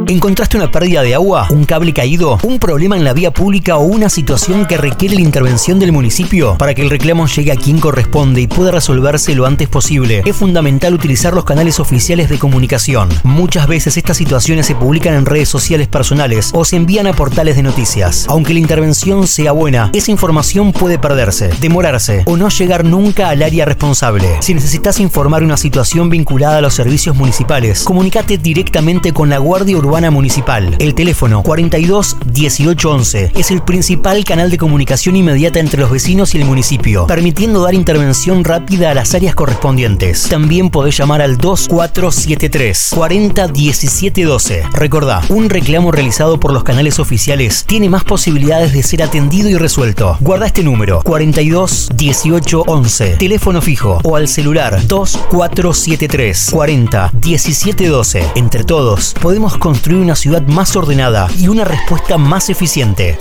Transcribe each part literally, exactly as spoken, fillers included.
¿Encontraste una pérdida de agua, un cable caído, un problema en la vía pública o una situación que requiere la intervención del municipio? Para que el reclamo llegue a quien corresponde y pueda resolverse lo antes posible, es fundamental utilizar los canales oficiales de comunicación. Muchas veces estas situaciones se publican en redes sociales personales o se envían a portales de noticias. Aunque la intervención sea buena, esa información puede perderse, demorarse o no llegar nunca al área responsable. Si necesitas informar una situación vinculada a los servicios municipales, comunícate directamente con la Guardia Urbana Municipal. El teléfono cuarenta y dos dieciocho once es el principal canal de comunicación inmediata entre los vecinos y el municipio, permitiendo dar intervención rápida a las áreas correspondientes. También podés llamar al dos cuatro siete tres cuarenta diecisiete doce. Recordá, un reclamo realizado por los canales oficiales tiene más posibilidades de ser atendido y resuelto. Guarda este número cuarenta y dos dieciocho once, teléfono fijo, o al celular dos cuatro siete tres cuarenta diecisiete doce. Entre todos podemos construir una ciudad más ordenada y una respuesta más eficiente.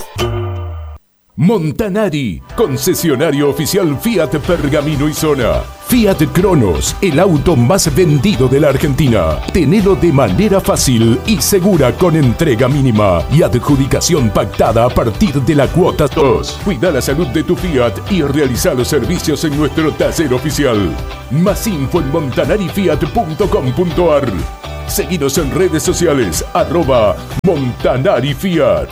Montanari, concesionario oficial Fiat Pergamino y Zona. Fiat Cronos, el auto más vendido de la Argentina. Tenelo de manera fácil y segura con entrega mínima y adjudicación pactada a partir de la cuota dos. Cuida la salud de tu Fiat y realiza los servicios en nuestro taller oficial. Más info en montanari fiat punto com punto ar. Seguinos en redes sociales, arroba Montanari Fiat.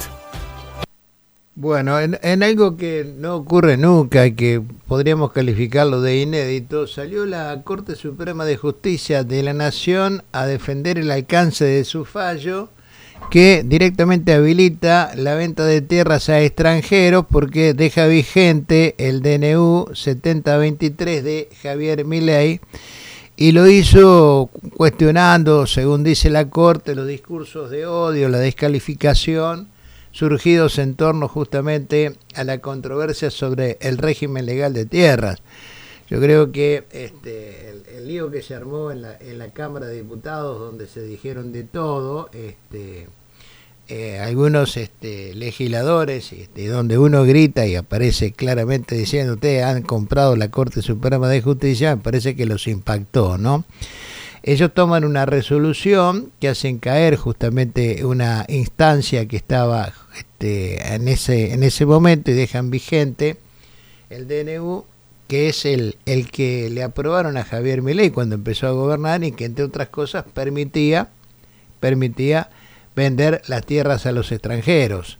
Bueno, en, en algo que no ocurre nunca y que podríamos calificarlo de inédito, salió la Corte Suprema de Justicia de la Nación a defender el alcance de su fallo que directamente habilita la venta de tierras a extranjeros porque deja vigente el D N U setenta veintitrés de Javier Milei. Y lo hizo cuestionando, según dice la Corte, los discursos de odio, la descalificación, surgidos en torno justamente a la controversia sobre el régimen legal de tierras. Yo creo que este, el, el lío que se armó en la, en la Cámara de Diputados, donde se dijeron de todo, este, eh, algunos este, legisladores, este, donde uno grita y aparece claramente diciendo ustedes han comprado la Corte Suprema de Justicia, me parece que los impactó, ¿no? Ellos toman una resolución que hacen caer justamente una instancia que estaba este, en ese en ese momento y dejan vigente el D N U, que es el, el que le aprobaron a Javier Milei cuando empezó a gobernar y que entre otras cosas permitía permitía vender las tierras a los extranjeros.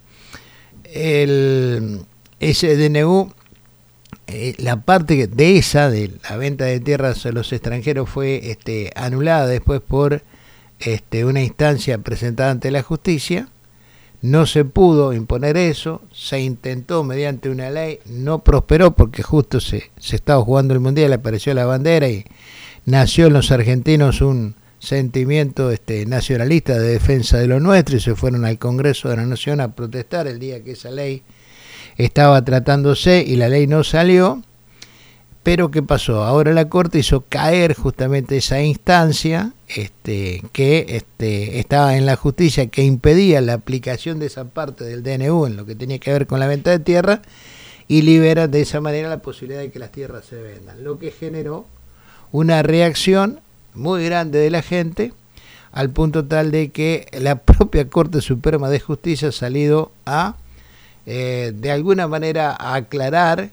El, ese D N U, eh, la parte de esa, de la venta de tierras a los extranjeros, fue este, anulada después por este, una instancia presentada ante la justicia. No se pudo imponer eso, se intentó mediante una ley, no prosperó porque justo se, se estaba jugando el Mundial, apareció la bandera y nació en los argentinos un sentimiento este, nacionalista de defensa de lo nuestro y se fueron al Congreso de la Nación a protestar el día que esa ley estaba tratándose y la ley no salió. Pero ¿qué pasó? Ahora la Corte hizo caer justamente esa instancia este, que este, estaba en la justicia, que impedía la aplicación de esa parte del D N U en lo que tenía que ver con la venta de tierra, y libera de esa manera la posibilidad de que las tierras se vendan, lo que generó una reacción muy grande de la gente, al punto tal de que la propia Corte Suprema de Justicia ha salido a, eh, de alguna manera, a aclarar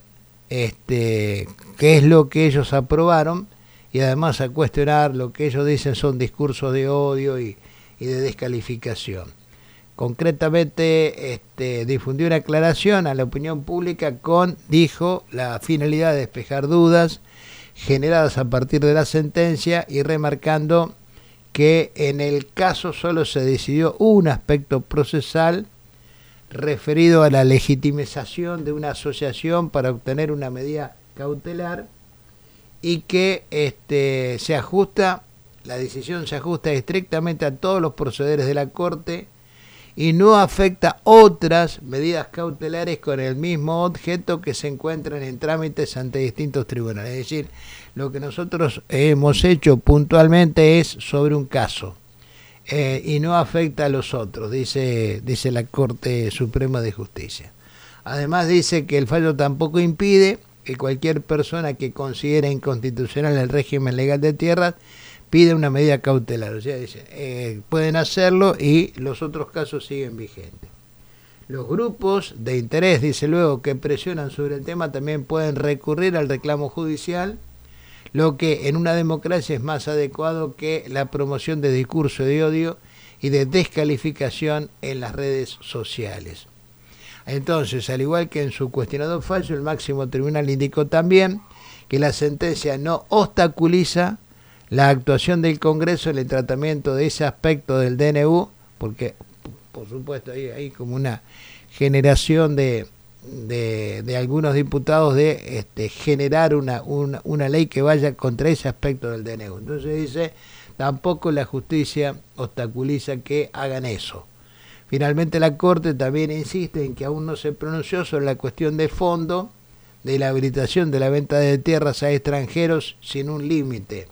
este, qué es lo que ellos aprobaron y además a cuestionar lo que ellos dicen son discursos de odio y, y de descalificación. Concretamente, este, difundió una aclaración a la opinión pública con, dijo, la finalidad de despejar dudas generadas a partir de la sentencia y remarcando que en el caso solo se decidió un aspecto procesal referido a la legitimización de una asociación para obtener una medida cautelar y que este, se ajusta, la decisión se ajusta estrictamente a todos los procederes de la Corte y no afecta otras medidas cautelares con el mismo objeto que se encuentran en trámites ante distintos tribunales. Es decir, lo que nosotros hemos hecho puntualmente es sobre un caso eh, y no afecta a los otros, dice, dice la Corte Suprema de Justicia. Además dice que el fallo tampoco impide que cualquier persona que considere inconstitucional el régimen legal de tierras pide una medida cautelar. O sea, dicen, eh, pueden hacerlo y los otros casos siguen vigentes. Los grupos de interés, dice luego, que presionan sobre el tema también pueden recurrir al reclamo judicial, lo que en una democracia es más adecuado que la promoción de discurso de odio y de descalificación en las redes sociales. Entonces, al igual que en su cuestionado fallo, el máximo tribunal indicó también que la sentencia no obstaculiza la actuación del Congreso en el tratamiento de ese aspecto del D N U, porque, por supuesto, hay, hay como una generación de, de, de algunos diputados de este, generar una, una, una ley que vaya contra ese aspecto del D N U. Entonces dice, tampoco la justicia obstaculiza que hagan eso. Finalmente la Corte también insiste en que aún no se pronunció sobre la cuestión de fondo de la habilitación de la venta de tierras a extranjeros sin un límite.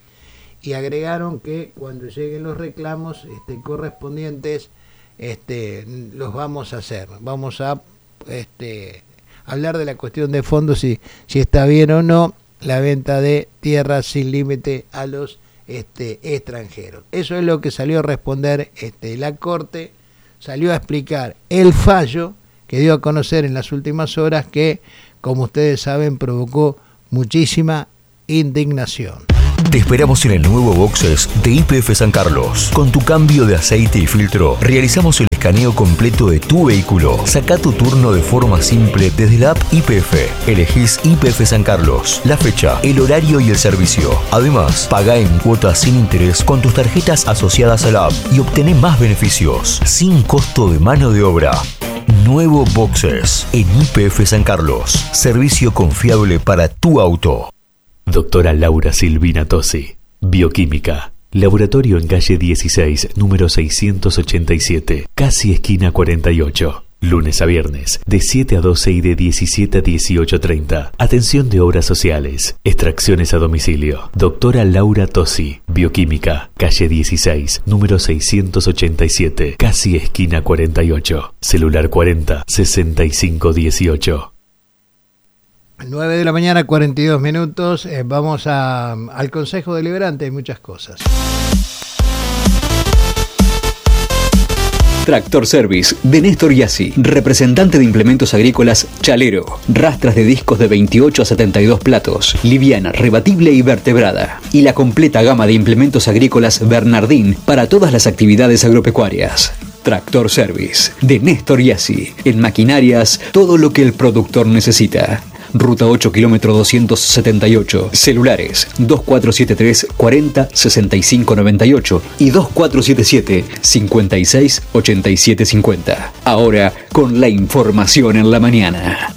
Y agregaron que cuando lleguen los reclamos este, correspondientes, este, los vamos a hacer. Vamos a este, hablar de la cuestión de fondo, si, si está bien o no la venta de tierras sin límite a los este, extranjeros. Eso es lo que salió a responder este, la Corte. Salió a explicar el fallo que dio a conocer en las últimas horas que, como ustedes saben, provocó muchísima indignación. Te esperamos en el nuevo Boxes de Y P F San Carlos. Con tu cambio de aceite y filtro, realizamos el escaneo completo de tu vehículo. Saca tu turno de forma simple desde la app Y P F. Elegís Y P F San Carlos, la fecha, el horario y el servicio. Además, paga en cuotas sin interés con tus tarjetas asociadas a la app y obtené más beneficios, sin costo de mano de obra. Nuevo Boxes en Y P F San Carlos. Servicio confiable para tu auto. Doctora Laura Silvina Tosi, Bioquímica, laboratorio en calle dieciséis, número seiscientos ochenta y siete, casi esquina cuarenta y ocho. Lunes a viernes, de siete a doce y de diecisiete a dieciocho treinta. Atención de obras sociales, extracciones a domicilio. Doctora Laura Tosi, Bioquímica, calle dieciséis, número seiscientos ochenta y siete, casi esquina cuarenta y ocho. Celular cuarenta, sesenta y cinco dieciocho. nueve de la mañana, cuarenta y dos minutos. Eh, vamos a, al Consejo Deliberante, hay muchas cosas. Tractor Service de Néstor Yassi, representante de implementos agrícolas Chalero, rastras de discos de veintiocho a setenta y dos platos, liviana, rebatible y vertebrada, y la completa gama de implementos agrícolas Bernardín para todas las actividades agropecuarias. Tractor Service de Néstor Yassi, en maquinarias, todo lo que el productor necesita. Ruta ocho, kilómetro doscientos setenta y ocho. Celulares dos cuatro siete tres, cuarenta, sesenta y cinco noventa y ocho y dos cuatro siete siete, cincuenta y seis, ochenta y siete cincuenta. Ahora con la información en la mañana.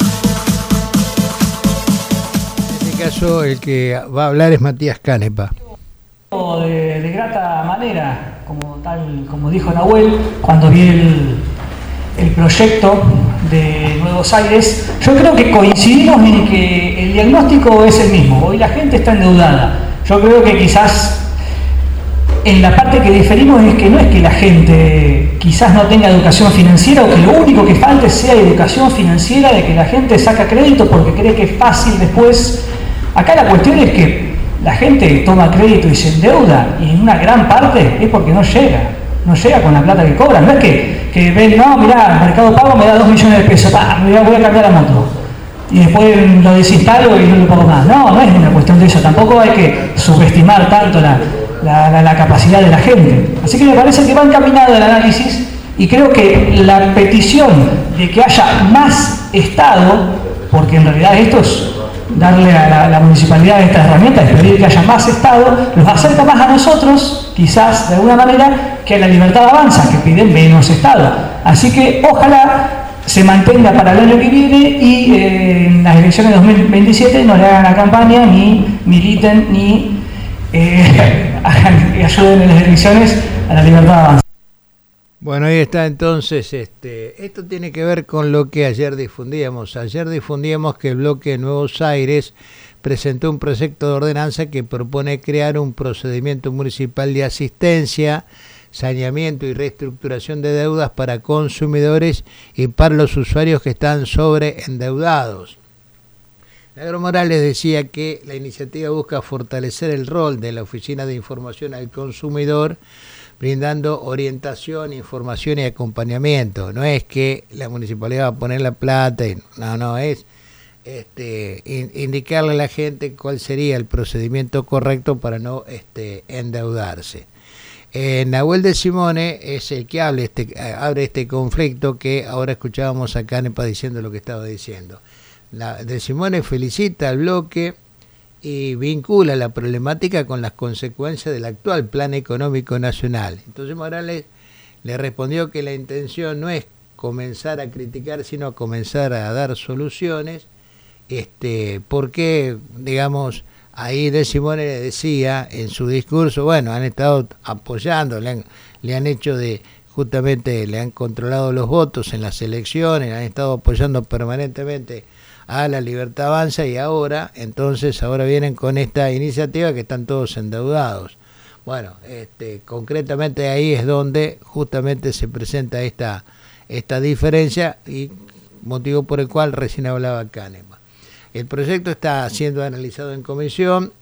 En este caso el que va a hablar es Matías Canepa. De, de grata manera, como tal, como dijo Nahuel, cuando vi el, el proyecto de Nuevos Aires, yo creo que coincidimos en que el diagnóstico es el mismo. Hoy la gente está endeudada. Yo creo que quizás en la parte que diferimos es que no es que la gente quizás no tenga educación financiera o que lo único que falte sea educación financiera, de que la gente saca crédito porque cree que es fácil después. Acá la cuestión es que la gente toma crédito y se endeuda, y en una gran parte es porque no llega, no llega con la plata que cobra. No es que, que ven, no, mirá, Mercado Pago me da dos millones de pesos, pa, voy a cambiar la moto, y después lo desinstalo y no lo pago más. No, no es una cuestión de eso, tampoco hay que subestimar tanto la, la, la, la capacidad de la gente. Así que me parece que va encaminado el análisis, y creo que la petición de que haya más Estado, porque en realidad esto es darle a la, la municipalidad esta herramienta, es pedir que haya más Estado, los acerca más a nosotros, quizás de alguna manera, que a la Libertad Avanza, que piden menos Estado. Así que ojalá se mantenga para el año que viene y eh, en las elecciones de dos mil veintisiete no le hagan la campaña, ni militen, ni eh, hagan, ayuden en las elecciones a la Libertad Avanza. Bueno, ahí está entonces, este, esto tiene que ver con lo que ayer difundíamos. Ayer difundíamos que el bloque de Nuevos Aires presentó un proyecto de ordenanza que propone crear un procedimiento municipal de asistencia, saneamiento y reestructuración de deudas para consumidores y para los usuarios que están sobreendeudados. Milagro Morales decía que la iniciativa busca fortalecer el rol de la Oficina de Información al Consumidor, brindando orientación, información y acompañamiento. No es que la municipalidad va a poner la plata, y, no, no, es este, in, indicarle a la gente cuál sería el procedimiento correcto para no este, endeudarse. Eh, Nahuel de Simone es el que abre este, abre este conflicto que ahora escuchábamos a Canepa diciendo lo que estaba diciendo. La, de Simone felicita al bloque y vincula la problemática con las consecuencias del actual Plan Económico Nacional. Entonces Morales le respondió que la intención no es comenzar a criticar, sino a comenzar a dar soluciones, este, porque, digamos, ahí de Simone le decía en su discurso, bueno, han estado apoyando, le han, le han hecho de, justamente le han controlado los votos en las elecciones, han estado apoyando permanentemente a la Libertad Avanza y ahora, entonces, ahora vienen con esta iniciativa que están todos endeudados. Bueno, este, concretamente ahí es donde justamente se presenta esta, esta diferencia y motivo por el cual recién hablaba Canepa. El proyecto está siendo analizado en comisión.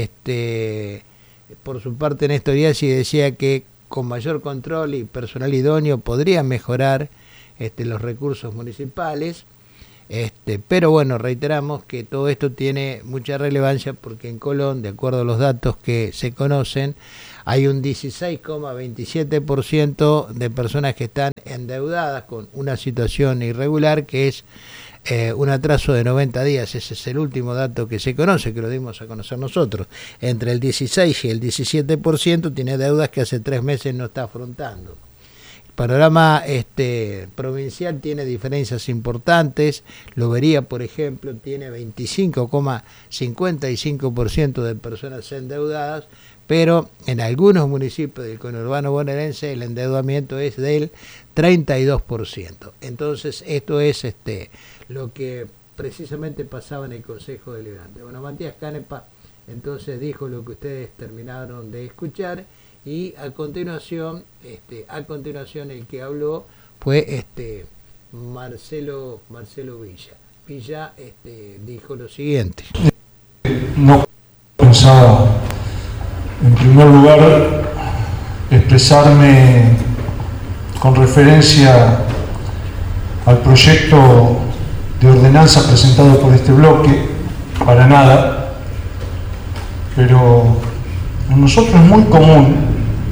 Este, por su parte, Néstor Iasi decía que con mayor control y personal idóneo podría mejorar este, los recursos municipales. Este, pero bueno, reiteramos que todo esto tiene mucha relevancia porque en Colón, de acuerdo a los datos que se conocen, hay un dieciséis coma veintisiete por ciento de personas que están endeudadas con una situación irregular que es eh, un atraso de noventa días. Ese es el último dato que se conoce, que lo dimos a conocer nosotros. Entre el dieciséis y el diecisiete por ciento tiene deudas que hace tres meses no está afrontando. El panorama este, provincial tiene diferencias importantes. Lobería, por ejemplo, tiene veinticinco coma cincuenta y cinco por ciento de personas endeudadas, pero en algunos municipios del conurbano bonaerense el endeudamiento es del treinta y dos por ciento. Entonces, esto es este, lo que precisamente pasaba en el Consejo Deliberante. Bueno, Matías Canepa entonces dijo lo que ustedes terminaron de escuchar. Y a continuación, este, a continuación el que habló fue este Marcelo Marcelo Villa. Villa este, dijo lo siguiente. No pensaba, en primer lugar, expresarme con referencia al proyecto de ordenanza presentado por este bloque, para nada, pero a nosotros es muy común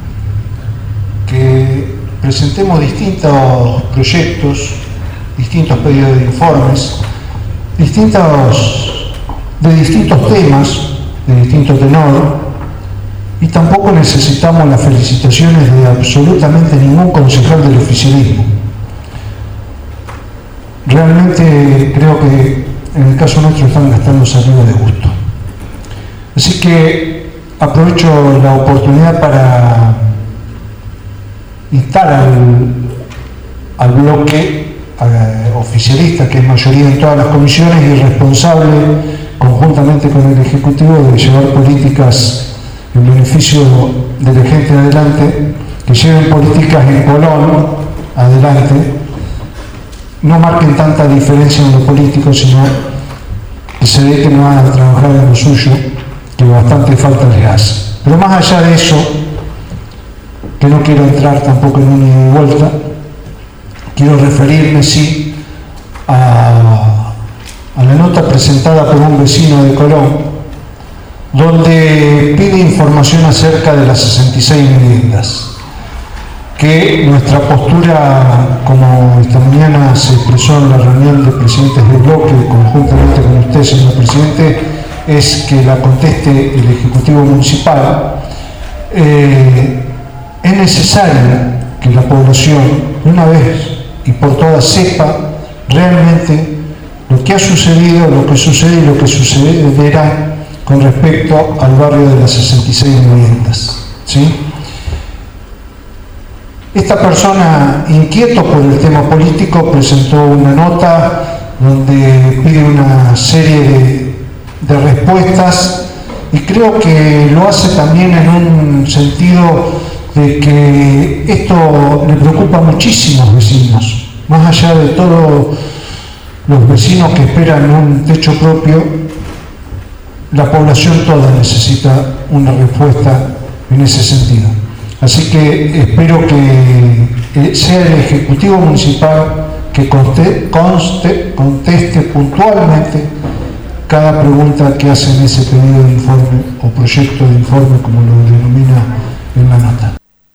que presentemos distintos proyectos, distintos pedidos de informes, distintos, de distintos temas, de distinto tenor, y tampoco necesitamos las felicitaciones de absolutamente ningún concejal del oficialismo. Realmente creo que en el caso nuestro están gastando saliva de gusto. Así que aprovecho la oportunidad para instar al, al bloque eh, oficialista, que es mayoría en todas las comisiones y responsable conjuntamente con el Ejecutivo de llevar políticas en beneficio de la gente adelante, que lleven políticas en Colón adelante, no marquen tanta diferencia en lo político, sino que se ve que no van a trabajar en lo suyo, que bastante falta les hace. Pero más allá de eso, que no quiero entrar tampoco en una ida y vuelta, quiero referirme sí a, a la nota presentada por un vecino de Colón, donde pide información acerca de las sesenta y seis viviendas, que nuestra postura, como esta mañana se expresó en la reunión de presidentes del bloque, conjuntamente con usted, señor presidente, es que la conteste el Ejecutivo Municipal. Eh, es necesario que la población, una vez y por todas, sepa realmente lo que ha sucedido, lo que sucede y lo que sucederá con respecto al barrio de las sesenta y seis viviendas, ¿sí? Esta persona, inquieto por el tema político, presentó una nota donde pide una serie de, de respuestas, y creo que lo hace también en un sentido de que esto le preocupa a muchísimos vecinos, más allá de todos los vecinos que esperan un techo propio. la población toda necesita una respuesta en ese sentido. Así que espero que sea el Ejecutivo Municipal que conste, conste, conteste puntualmente cada pregunta que hace en ese pedido de informe o proyecto de informe, como lo denomina en la nota.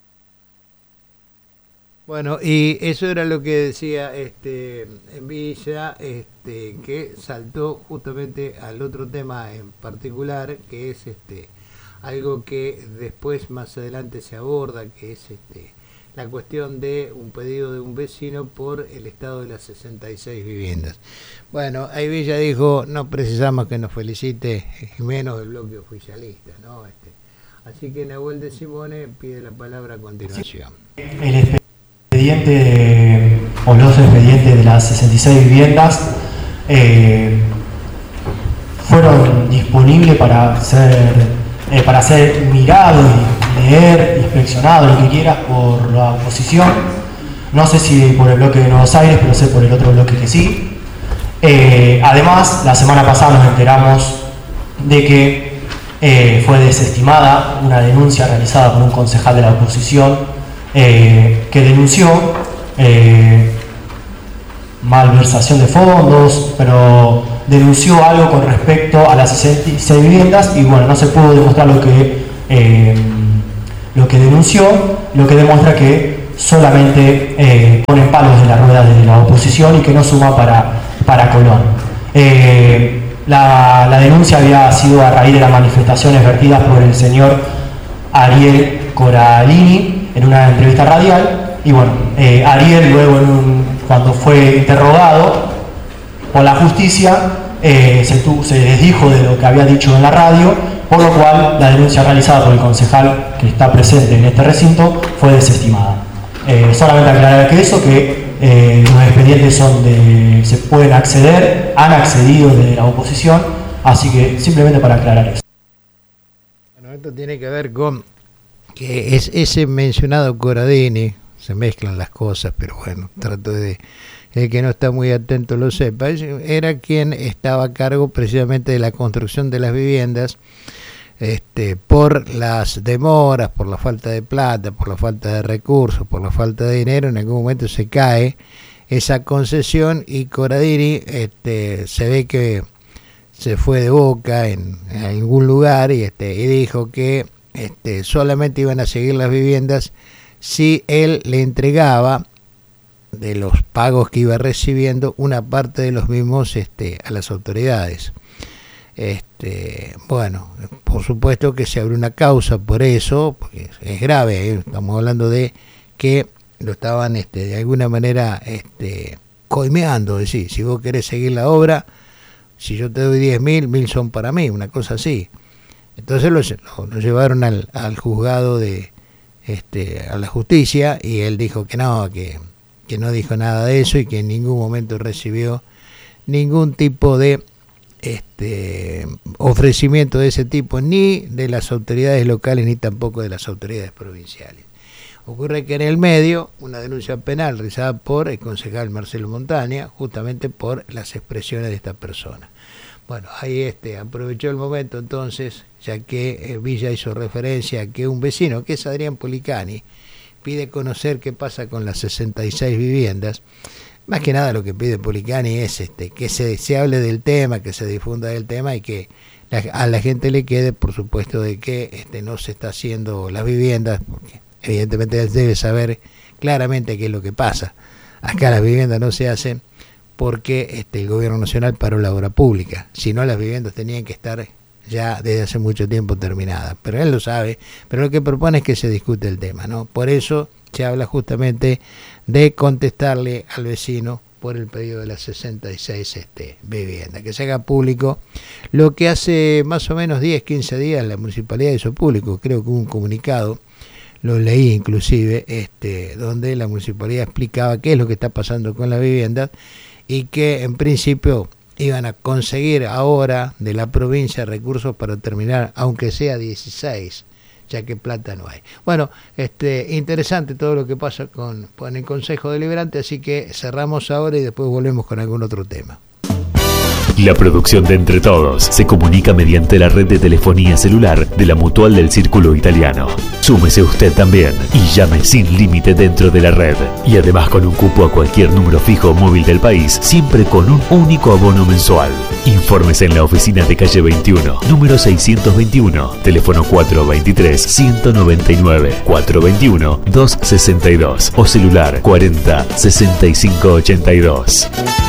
Bueno, y eso era lo que decía este en Villa, este, que saltó justamente al otro tema en particular, que es este algo que después más adelante se aborda, que es este la cuestión de un pedido de un vecino por el estado de las sesenta y seis viviendas. Bueno, ahí Villa dijo, no precisamos que nos felicite, y menos el bloque oficialista, ¿no? Este, así que Nahuel de Simone pide la palabra a continuación. El expediente de, o los expedientes de las sesenta y seis viviendas eh, fueron disponibles para ser eh, para ser mirados y leer, inspeccionado, lo que quieras, por la oposición. No sé si por el bloque de Nuevos Aires, pero sé por el otro bloque que sí. Eh, además, la semana pasada nos enteramos de que eh, fue desestimada una denuncia realizada por un concejal de la oposición eh, que denunció eh, malversación de fondos, pero denunció algo con respecto a las sesenta y seis viviendas y bueno, no se pudo demostrar lo que eh, lo que denunció, lo que demuestra que solamente eh, ponen palos en las ruedas de la oposición y que no suma para, para Colón. Eh, la, la denuncia había sido a raíz de las manifestaciones vertidas por el señor Ariel Coralini en una entrevista radial y bueno, eh, Ariel luego en un, cuando fue interrogado por la justicia eh, se, tu, se desdijo de lo que había dicho en la radio, por lo cual la denuncia realizada por el concejal que está presente en este recinto fue desestimada. Eh, solamente aclarar que eso, que eh, los expedientes son de, se pueden acceder, han accedido de la oposición, así que simplemente para aclarar eso. Bueno, esto tiene que ver con que es ese mencionado Corradini, se mezclan las cosas, pero bueno, trato de el que no está muy atento lo sepa, era quien estaba a cargo precisamente de la construcción de las viviendas. Este, por las demoras, por la falta de plata, por la falta de recursos, por la falta de dinero, en algún momento se cae esa concesión y Corradini este, se ve que se fue de boca en, en algún lugar y, este, y dijo que este, solamente iban a seguir las viviendas si él le entregaba de los pagos que iba recibiendo una parte de los mismos este, a las autoridades. Este, bueno, por supuesto que se abre una causa por eso, porque es grave, ¿eh? Estamos hablando de que lo estaban este, de alguna manera este, coimeando, es decir, si vos querés seguir la obra, si yo te doy diez mil, mil son para mí, una cosa así. Entonces lo, lo, lo llevaron al, al juzgado de este, a la justicia y él dijo que no, que, que no dijo nada de eso y que en ningún momento recibió ningún tipo de este ofrecimiento de ese tipo, ni de las autoridades locales ni tampoco de las autoridades provinciales. Ocurre que en el medio una denuncia penal realizada por el concejal Marcelo Montaña, justamente por las expresiones de esta persona. Bueno, ahí este aprovechó el momento entonces, ya que eh, Villa hizo referencia a que un vecino, que es Adrián Policani, pide conocer qué pasa con las sesenta y seis viviendas. Más que nada lo que pide Policani es este que se, se hable del tema, que se difunda del tema y que la, a la gente le quede, por supuesto, de que este no se está haciendo las viviendas, porque evidentemente debe saber claramente qué es lo que pasa. Acá las viviendas no se hacen porque este, el gobierno nacional paró la obra pública, si no las viviendas tenían que estar ya desde hace mucho tiempo terminadas, pero él lo sabe, pero lo que propone es que se discute el tema, ¿no? Por eso se habla justamente de contestarle al vecino por el pedido de las sesenta y seis este, viviendas, que se haga público lo que hace más o menos diez, quince días la municipalidad hizo público, creo que hubo un comunicado, lo leí inclusive, este, donde la municipalidad explicaba qué es lo que está pasando con las viviendas y que en principio iban a conseguir ahora de la provincia recursos para terminar, aunque sea dieciséis, ya que plata no hay. Bueno, este interesante todo lo que pasa con, con el Consejo Deliberante, así que cerramos ahora y después volvemos con algún otro tema. La producción de Entre Todos se comunica mediante la red de telefonía celular de la Mutual del Círculo Italiano. Súmese usted también y llame sin límite dentro de la red. Y además con un cupo a cualquier número fijo o móvil del país, siempre con un único abono mensual. Informes en la oficina de calle veintiuno, número seiscientos veintiuno, teléfono cuatro veintitrés, ciento noventa y nueve, cuatro veintiuno, doscientos sesenta y dos o celular cuarenta, sesenta y cinco ochenta y dos.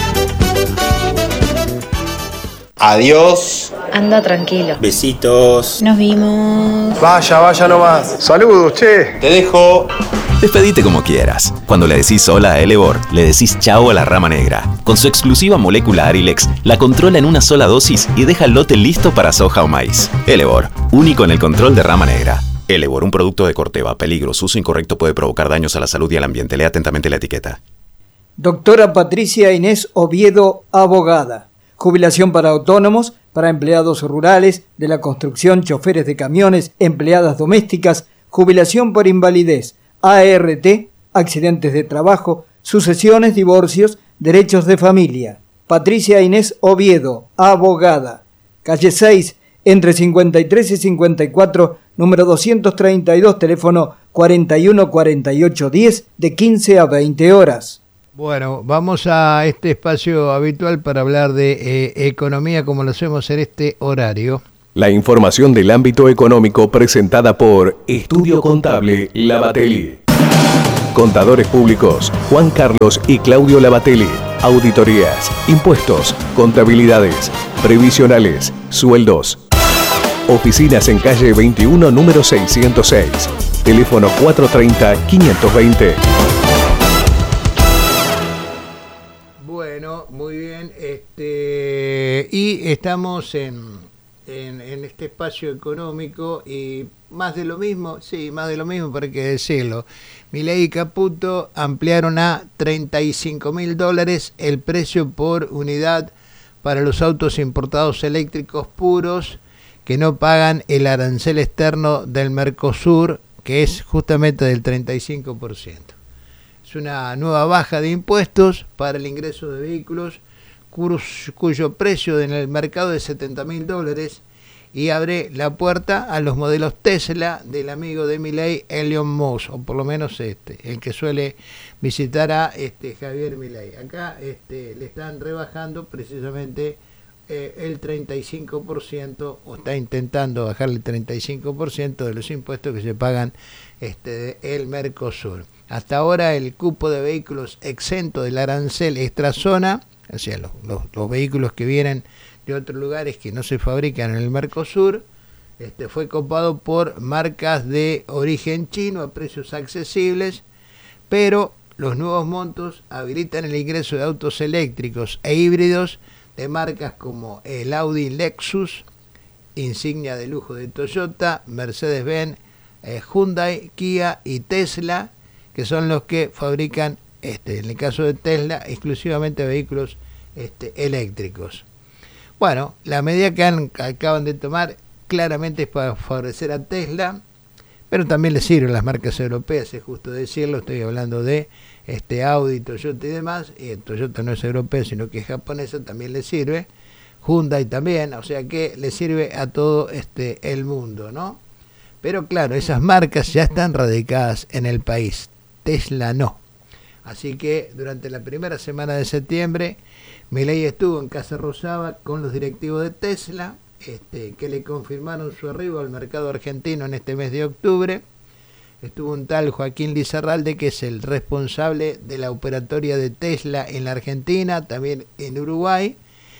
Adiós. Anda tranquilo. Besitos. Nos vimos. Vaya, vaya nomás. Saludos, che. Te dejo. Despedite como quieras. Cuando le decís hola a Elevor, le decís chao a la rama negra. Con su exclusiva molécula Arilex, la controla en una sola dosis y deja el lote listo para soja o maíz. Elevor, único en el control de rama negra. Elevor, un producto de Corteva. Peligro, su uso incorrecto puede provocar daños a la salud y al ambiente. Lea atentamente la etiqueta. Doctora Patricia Inés Oviedo, abogada. Jubilación para autónomos, para empleados rurales, de la construcción, choferes de camiones, empleadas domésticas, jubilación por invalidez, A R T, accidentes de trabajo, sucesiones, divorcios, derechos de familia. Patricia Inés Oviedo, abogada. Calle seis, entre cincuenta y tres y cincuenta y cuatro, número doscientos treinta y dos, teléfono cuarenta y uno cuarenta y ocho diez, de quince a veinte horas. Bueno, vamos a este espacio habitual para hablar de eh, economía como lo hacemos en este horario. La información del ámbito económico presentada por Estudio Contable Lavatelli. Contadores públicos Juan Carlos y Claudio Lavatelli. Auditorías, impuestos, contabilidades, previsionales, sueldos. Oficinas en calle veintiuno, número seiscientos seis. Teléfono cuatro treinta, quinientos veinte. Bueno, muy bien. Este, y estamos en, en, en este espacio económico y más de lo mismo, sí, más de lo mismo, para que decirlo. Milei y Caputo ampliaron a treinta y cinco mil dólares el precio por unidad para los autos importados eléctricos puros que no pagan el arancel externo del Mercosur, que es justamente del treinta y cinco por ciento. Es una nueva baja de impuestos para el ingreso de vehículos cuyo precio en el mercado es setenta mil dólares y abre la puerta a los modelos Tesla del amigo de Milei, Elon Musk, o por lo menos este, el que suele visitar a este Javier Milei. Acá este, le están rebajando precisamente eh, el treinta y cinco por ciento, o está intentando bajarle el treinta y cinco por ciento de los impuestos que se pagan este, del Mercosur. Hasta ahora el cupo de vehículos exento del arancel extrazona, o sea, los, los, los vehículos que vienen de otros lugares que no se fabrican en el Mercosur, este, fue copado por marcas de origen chino a precios accesibles, pero los nuevos montos habilitan el ingreso de autos eléctricos e híbridos de marcas como el Audi Lexus, insignia de lujo de Toyota, Mercedes-Benz, eh, Hyundai, Kia y Tesla, que son los que fabrican, este, en el caso de Tesla, exclusivamente vehículos este, eléctricos. Bueno, la medida que han, acaban de tomar claramente es para favorecer a Tesla, pero también le sirven las marcas europeas, es justo decirlo. Estoy hablando de este Audi, Toyota y demás. Eh, Toyota no es europea, sino que es japonesa, también le sirve. Hyundai también, o sea que le sirve a todo este el mundo, ¿no? Pero claro, esas marcas ya están radicadas en el país, Tesla no. Así que durante la primera semana de septiembre, Milei estuvo en Casa Rosada con los directivos de Tesla, este, que le confirmaron su arribo al mercado argentino en este mes de octubre. Estuvo un tal Joaquín Lizarralde, que es el responsable de la operatoria de Tesla en la Argentina, también en Uruguay,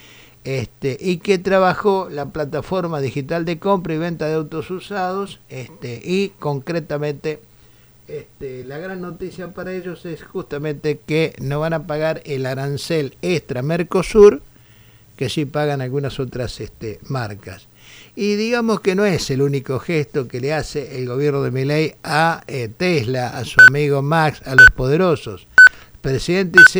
este, y que trabajó la plataforma digital de compra y venta de autos usados, este, y concretamente Este, la gran noticia para ellos es justamente que no van a pagar el arancel extra Mercosur, que sí pagan algunas otras este, marcas. Y digamos que no es el único gesto que le hace el gobierno de Milei a eh, Tesla, a su amigo Max, a los poderosos. El presidente dice